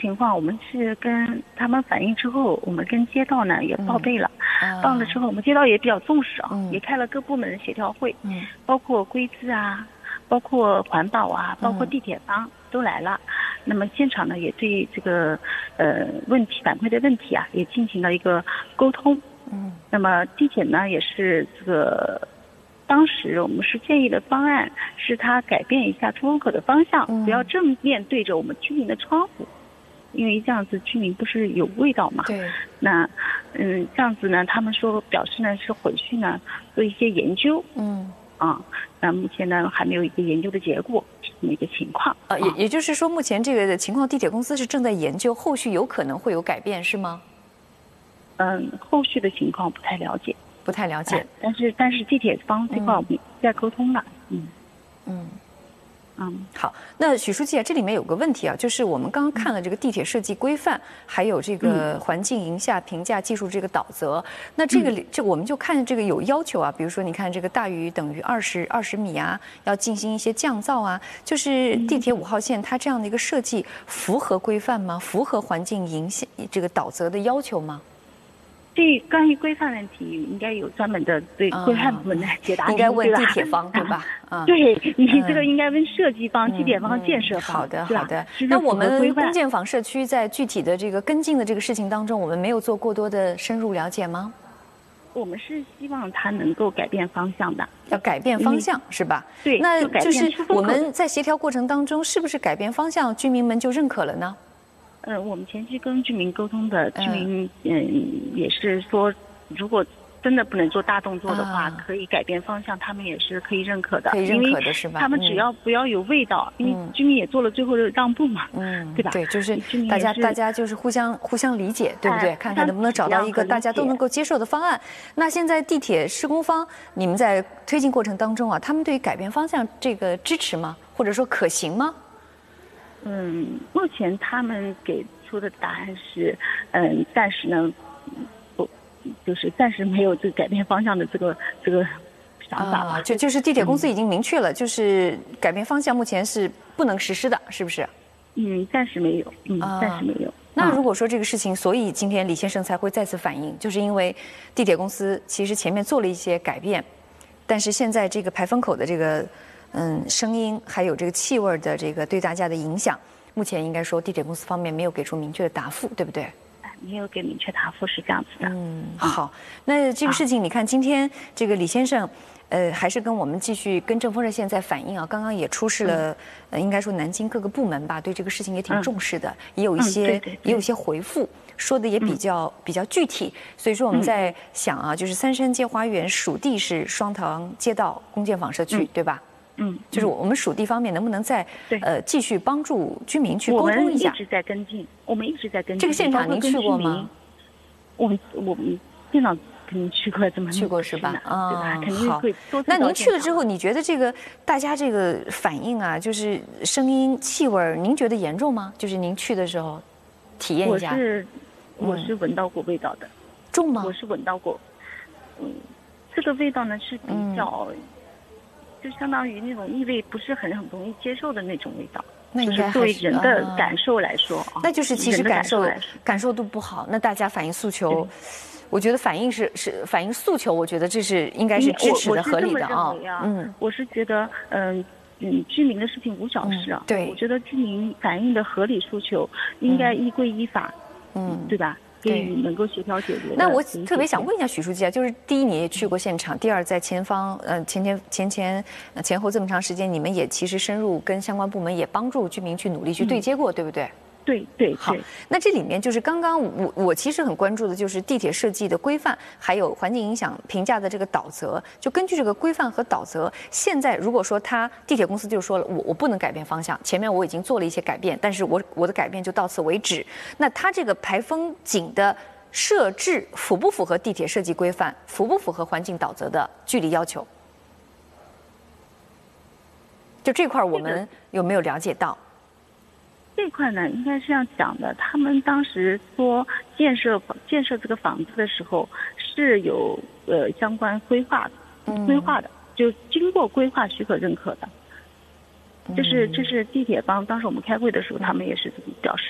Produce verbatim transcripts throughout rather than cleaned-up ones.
情况，我们是跟他们反映之后，我们跟街道呢也报备了，嗯、报了之后，我们街道也比较重视啊，嗯、也开了各部门的协调会，嗯，包括规制啊，包括环保啊，包括地铁方都来了。嗯、那么现场呢，也对这个呃问题反馈的问题啊，也进行了一个沟通。嗯，那么地铁呢，也是这个。当时我们是建议的方案是他改变一下出风口的方向，嗯、不要正面对着我们居民的窗户，因为这样子居民不是有味道嘛。对。那嗯，这样子呢，他们说表示呢是回去呢做一些研究。嗯。啊，那目前呢还没有一个研究的结果，是这么一个情况。 呃，也也就是说，目前这个情况，地铁公司是正在研究，后续有可能会有改变，是吗？ 嗯，后续的情况不太了解。 不太了解， 但是但是地铁方这块我们在沟通了，嗯嗯嗯。好，那许书记啊，这里面有个问题啊，就是我们刚刚看了这个地铁设计规范，还有这个环境影响评价技术这个导则，那这个里这我们就看这个有要求啊，比如说你看这个大于等于二十二十米啊，要进行一些降噪啊，就是地铁五号线它这样的一个设计符合规范吗？符合环境影响这个导则的要求吗？ 对，关于规范问题，应该有专门的对规范部门来解答、 嗯。应该问地铁方对吧？ 啊，对你这个应该问设计方、地铁方、建设方。 好的，好的。那我们公建坊社区在具体的这个跟进的这个事情当中，我们没有做过多的深入了解吗？ 我们是希望它能够改变方向的， 要改变方向、嗯、是吧？ 对， 那就是我们在协调过程当中，是不是改变方向，居民们就认可了呢？ 呃，我们前期跟居民沟通的，居民嗯也是说，如果真的不能做大动作的话，可以改变方向，他们也是可以认可的。 可以认可的是吧？ 他们只要不要有味道，因为居民也做了最后的让步嘛，嗯，对吧？ 对，就是大家大家就是互相互相理解，对不对？看看能不能找到一个大家都能够接受的方案。那现在地铁施工方，你们在推进过程当中啊，他们对于改变方向这个支持吗？或者说可行吗？ 嗯，目前他们给出的答案是，嗯，暂时呢，不，就是暂时没有这个改变方向的这个这个想法吧。 啊、就就是地铁公司已经明确了，嗯、就是改变方向目前是不能实施的，是不是？ 嗯，暂时没有，嗯，啊、暂时没有。 那如果说这个事情，所以今天李先生才会再次反映，就是因为地铁公司其实前面做了一些改变，但是现在这个排风口的这个。嗯，声音还有这个气味的这个对大家的影响，目前应该说地铁公司方面没有给出明确的答复，对不对？ 没有给明确答复，是这样子的。 嗯，好，那这个事情你看，今天这个李先生，呃，还是跟我们继续跟正风热线在反映啊。刚刚也出示了，呃，应该说南京各个部门吧，对这个事情也挺重视的，也有一些也有一些回复。说的也比较、嗯、比较具体，所以说我们在想啊，就是三山街花园属地是双塘街道公建坊社区，嗯、对吧？ 嗯， 就是我们属地方面能不能再呃继续帮助居民去沟通一下？ 我们一直在跟进，我们一直在跟进。 这个现场您去过吗？ 我们我们现场肯定去过，怎么去过是吧？啊， 对吧？肯定会多。 那您去了之后，你觉得这个大家这个反应啊，就是声音、气味，您觉得严重吗？就是您去的时候体验一下。 我是我是闻到过味道的， 重吗？ 我是闻到过，嗯，这个味道呢是比较。嗯就相当于那种异味不是很很容易接受的那种味道， 那应该作为人的感受来说啊， 那就是其实感受感受度不好。那大家反映诉求，我觉得反映是是反映诉求，我觉得这是应该是支持的、合理的啊。 嗯，我是觉得嗯嗯，居民的事情无小事啊。对，我觉得居民反映的合理诉求应该依规依法，嗯，对吧？给予能够协调解决。 那我特别想问一下许书记啊，就是第一你也去过现场，第二在前方呃前前前前前后这么长时间，你们也其实深入跟相关部门也帮助居民去努力去对接过，嗯、对不对？ 对对。 好，那这里面就是刚刚我我其实很关注的就是地铁设计的规范，还有环境影响评价的这个导则。就根据这个规范和导则，现在如果说他地铁公司就说了，我我不能改变方向，前面我已经做了一些改变，但是我我的改变就到此为止。那他这个排风井的设置符不符合地铁设计规范？符不符合环境导则的距离要求？就这块我们有没有了解到？ 这块呢，应该是这样讲的。他们当时说建设建设这个房子的时候是有呃相关规划的，规划的，就经过规划许可认可的。这是这是地铁方当时我们开会的时候，他们也是这么表示的。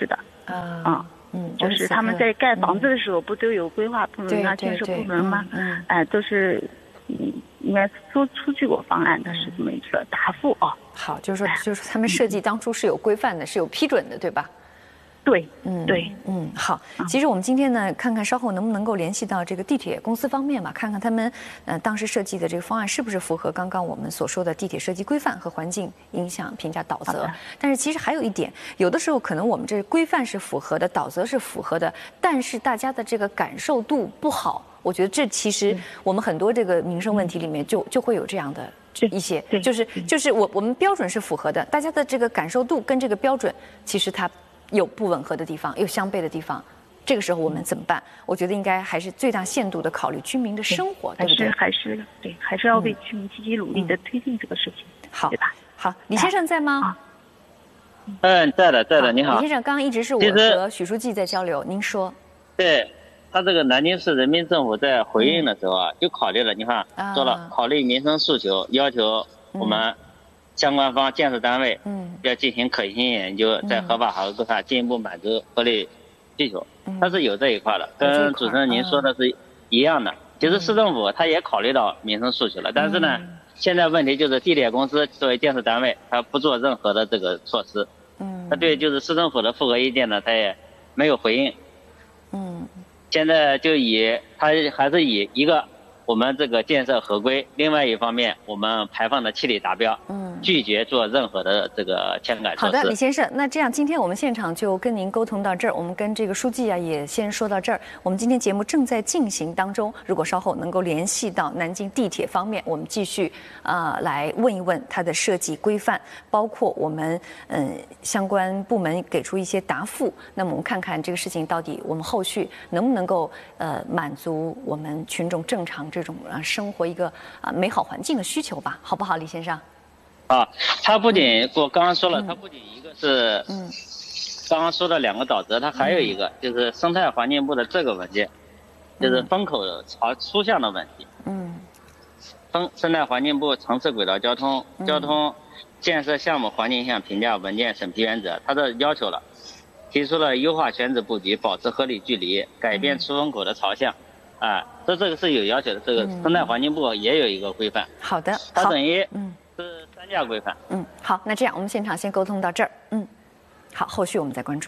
啊。嗯，就是他们在盖房子的时候，不都有规划部门啊、建设部门吗？嗯，哎，都是，嗯，应该出出具过方案的，是这么一个答复啊。 好，就是说，就是说他们设计当初是有规范的，是有批准的，对吧？ 对，嗯，对， 嗯，好。其实我们今天呢，看看稍后能不能够联系到这个地铁公司方面嘛，看看他们呃当时设计的这个方案是不是符合刚刚我们所说的地铁设计规范和环境影响评价导则。但是其实还有一点，有的时候可能我们这规范是符合的，导则是符合的，但是大家的这个感受度不好。我觉得这其实我们很多这个民生问题里面就就会有这样的一些，就是就是我我们标准是符合的，大家的这个感受度跟这个标准其实它有不吻合的地方，有相悖的地方，这个时候我们怎么办？我觉得应该还是最大限度的考虑居民的生活，对不对？ 还是还是对，还是要为居民积极努力的推进这个事情， 好， 对吧？ 好，李先生在吗？ 嗯，在的，在的，你好。 李先生，刚刚一直是我和许书记在交流，您说。 对，他这个南京市人民政府在回应的时候啊，就考虑了，你看说了，考虑民生诉求，要求我们相关方建设单位，嗯，要进行可行性研究，在合法合规范进一步满足合理需求，它是有这一块的，跟主持人您说的是一样的。其实市政府他也考虑到民生诉求了，但是呢，现在问题就是地铁公司作为建设单位，他不做任何的这个措施，嗯，他对就是市政府的复核意见呢，他也没有回应，嗯，现在就以他还是以一个。我们这个建设合规，另外一方面，我们排放的气体达标，嗯，拒绝做任何的这个迁改措施。 好的，李先生，那这样今天我们现场就跟您沟通到这儿，我们跟这个书记啊也先说到这儿。我们今天节目正在进行当中，如果稍后能够联系到南京地铁方面，我们继续啊、呃、来问一问它的设计规范，包括我们嗯相关部门给出一些答复。那么我们看看这个事情到底我们后续能不能够呃满足我们群众正常这种啊生活一个啊美好环境的需求吧，好不好，李先生？ 啊，它不仅我刚刚说了，它不仅一个是嗯，刚刚说的两个导则，它还有一个就是生态环境部的这个文件，就是风口朝出向的问题。嗯，风生态环境部城市轨道交通交通建设项目环境影响评价文件审批原则，它的要求了，提出了优化选址布局，保持合理距离，改变出风口的朝向。啊，这这个是有要求的，这个生态环境部也有一个规范。 好的， 它等于嗯是三价规范。 嗯，好，那这样我们现场先沟通到这儿。嗯，好，后续我们再关注。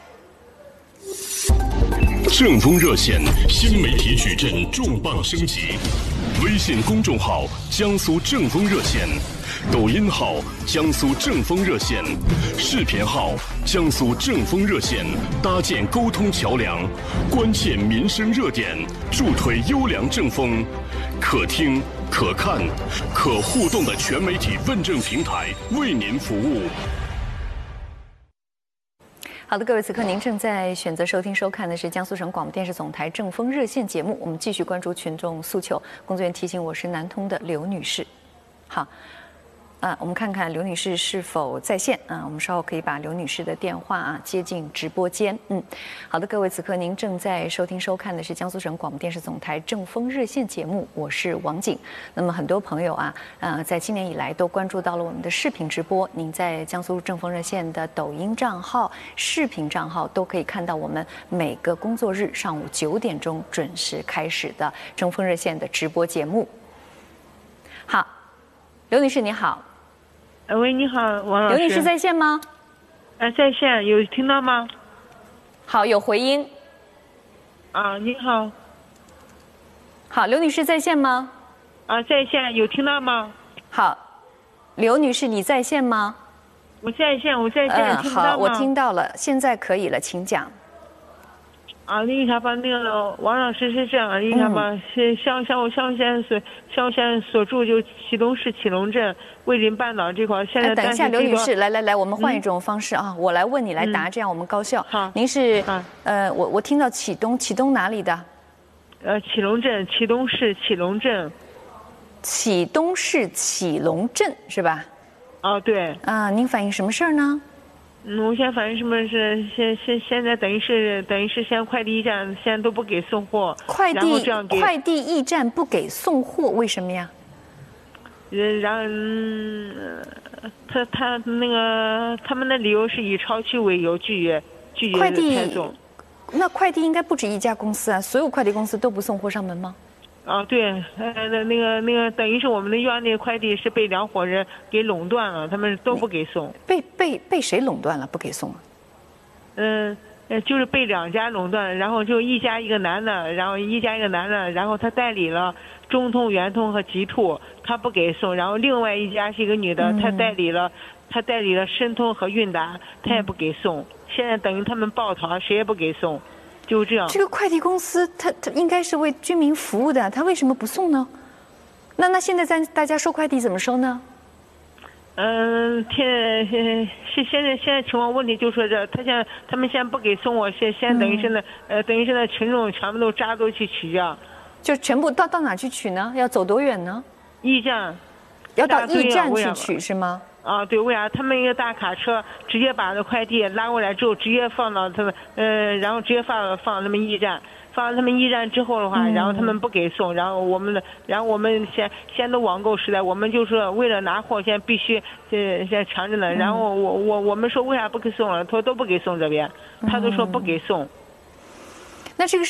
正风热线新媒体矩阵重磅升级，微信公众号江苏正风热线，抖音号江苏正风热线，视频号江苏正风热线，搭建沟通桥梁，关切民生热点，助推优良正风，可听可看可互动的全媒体问政平台，为您服务。 好的，各位，此刻您正在选择收听收看的是江苏省广播电视总台正风热线节目，我们继续关注群众诉求。工作人员提醒我是南通的刘女士。好。啊，我们看看刘女士是否在线啊？我们稍后可以把刘女士的电话啊接进直播间。嗯，好的，各位，此刻您正在收听收看的是江苏省广播电视总台正风热线节目，我是王景。那么很多朋友啊，呃，在今年以来都关注到了我们的视频直播。您在江苏正风热线的抖音账号、视频账号都可以看到我们每个工作日上午九点钟准时开始的正风热线的直播节目。好，刘女士你好。 喂，你好，王老师。 刘女士在线吗？ 呃，在线，有听到吗？ 好，有回音。 啊，你好。 好，刘女士在线吗？ 啊，在线，有听到吗？ 好，刘女士你在线吗？ 我在线，我在线， 嗯、 听到吗？ 好，我听到了，现在可以了，请讲。 啊，那啥吧，那个王老师是这样，那啥吧，是像像我像我现在所像我现在所住就启东市启龙镇桂林半岛这块，现在、 哎、等一下，刘女士，来来来，我们换一种方式、嗯、啊，我来问你来答，嗯、这样我们高效。 好， 您是、啊、呃，我我听到启东，启东哪里的？ 呃，启龙镇，启东市启龙镇。 启东市启龙镇是吧？ 哦，对。 啊，您反映什么事儿呢？ 嗯，我现在反映什么是现现现在等于是等于是现在快递驿站现在都不给送货， 快递快递驿站不给送货，为什么呀？ 然然后、嗯、他他那个他们的理由是以超期为由拒绝拒绝快递派送。 那快递应该不止一家公司啊，所有快递公司都不送货上门吗？ 啊，对，呃，那那个那个，等于是我们的院内快递是被两伙人给垄断了，他们都不给送。 被被被谁垄断了？不给送啊？ 嗯，呃，就是被两家垄断，然后就一家一个男的，然后一家一个男的，然后他代理了中通、圆通和极兔，他不给送，然后另外一家是一个女的，她代理了，她代理了申通和韵达，她也不给送。现在等于他们抱团，谁也不给送，就这样。 这个快递公司，它它应该是为居民服务的，它为什么不送呢？那那现在咱大家收快递怎么收呢？ 嗯，现是现在现在情况问题就说这，他现在他们现在不给送我，现现在等于现在、嗯、呃等于现在群众全部都扎堆去取啊。 就全部到到哪去取呢？要走多远呢？ 驿站。 要到驿站去取是吗？ 啊，对，为啥他们一个大卡车直接把这快递拉过来之后，直接放到他们，呃，然后直接放放到他们驿站，放到他们驿站之后的话，嗯、然后他们不给送，然后我们的，然后我们现现在都网购时代，我们就说为了拿货，现在必须呃现在强着呢，然后我我我们说为啥不给送了？他说都不给送这边，他都说不给送。 那这个是。